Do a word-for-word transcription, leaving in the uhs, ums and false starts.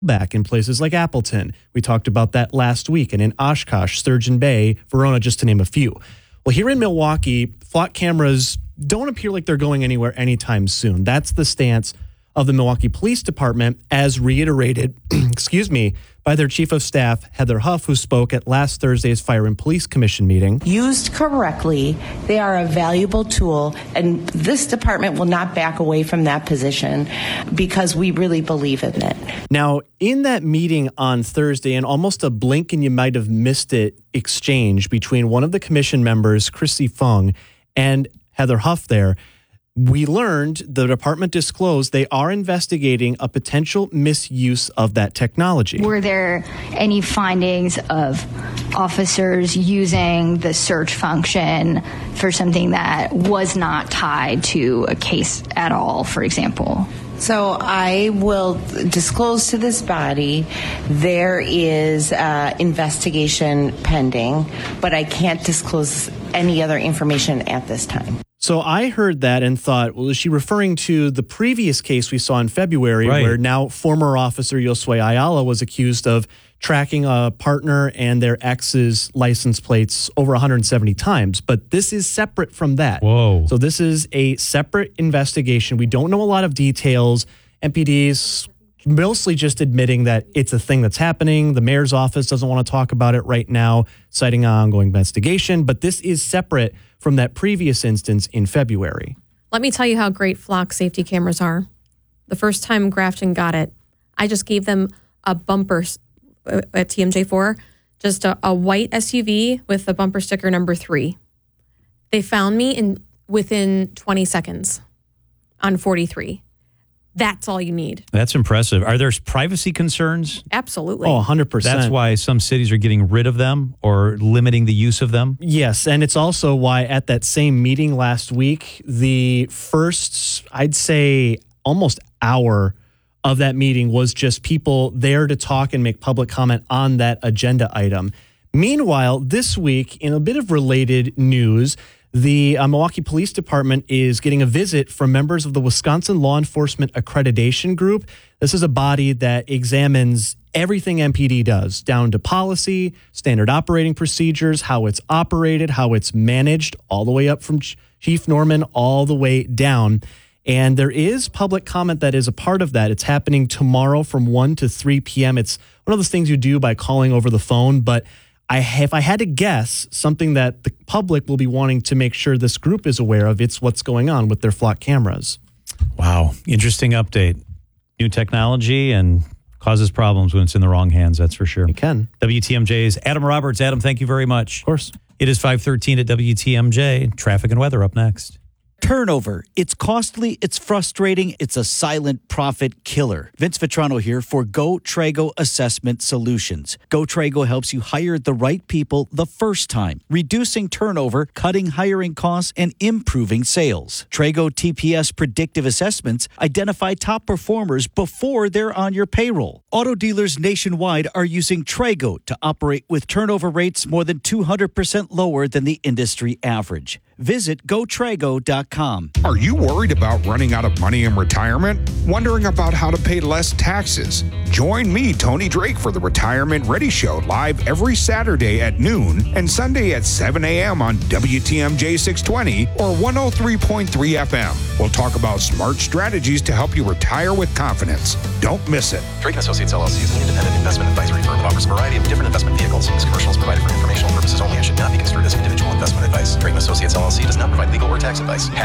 back in places like Appleton. We talked about that last week, and in Oshkosh, Sturgeon Bay, Verona, just to name a few. Well, here in Milwaukee, flock cameras don't appear like they're going anywhere anytime soon. That's the stance of the Milwaukee Police Department, as reiterated, excuse me, by their Chief of Staff, Heather Huff, who spoke at last Thursday's Fire and Police Commission meeting. Used correctly, they are a valuable tool, and this department will not back away from that position because we really believe in it. Now, in that meeting on Thursday, and almost a blink and you might have missed it exchange between one of the commission members, Chrissy Fung, and Heather Huff there, we learned the department disclosed they are investigating a potential misuse of that technology. Were there any findings of officers using the search function for something that was not tied to a case at all, for example? So I will disclose to this body there is uh, investigation pending, but I can't disclose any other information at this time. So I heard that and thought, well, is she referring to the previous case we saw in February, right, where now former officer Josue Ayala was accused of tracking a partner and their ex's license plates over one hundred seventy times. But this is separate from that. Whoa. So this is a separate investigation. We don't know a lot of details. M P D's mostly just admitting that it's a thing that's happening. The mayor's office doesn't want to talk about it right now, citing an ongoing investigation. But this is separate from that previous instance in February. Let me tell you how great flock safety cameras are. The first time Grafton got it, I just gave them a bumper at T M J four, just a, a white S U V with the bumper sticker number three. They found me in within twenty seconds on forty-three. That's all you need. That's impressive. Are there privacy concerns? Absolutely. Oh, one hundred percent. That's why some cities are getting rid of them or limiting the use of them? Yes, and it's also why at that same meeting last week, the first, I'd say, almost hour of that meeting was just people there to talk and make public comment on that agenda item. Meanwhile, this week, in a bit of related news, the uh, Milwaukee Police Department is getting a visit from members of the Wisconsin Law Enforcement Accreditation Group. This is a body that examines everything M P D does, down to policy, standard operating procedures, how it's operated, how it's managed, all the way up from Chief Norman all the way down. And there is public comment that is a part of that. It's happening tomorrow from one to three p.m. It's one of those things you do by calling over the phone, but I, if I had to guess, something that the public will be wanting to make sure this group is aware of, it's what's going on with their flock cameras. Wow. Interesting update. New technology and causes problems when it's in the wrong hands, that's for sure. It can. W T M J's Adam Roberts. Adam, thank you very much. Of course. It is five thirteen at W T M J. Traffic and weather up next. Turnover. It's costly, it's frustrating, it's a silent profit killer. Vince Vitrano here for Go Trago Assessment Solutions. Go Trago helps you hire the right people the first time, reducing turnover, cutting hiring costs, and improving sales. Trago T P S predictive assessments identify top performers before they're on your payroll. Auto dealers nationwide are using Trago to operate with turnover rates more than two hundred percent lower than the industry average. Visit go trago dot com. Are you worried about running out of money in retirement? Wondering about how to pay less taxes? Join me, Tony Drake, for the Retirement Ready Show, live every Saturday at noon and Sunday at seven a.m. on W T M J six twenty or one oh three point three F M. We'll talk about smart strategies to help you retire with confidence. Don't miss it. Drake and Associates L L C is an independent investment advisory firm that offers a variety of different investment vehicles. This commercial is provided for informational purposes only and should not be construed as individual investment advice. Drake and Associates L L C does not provide legal or tax advice.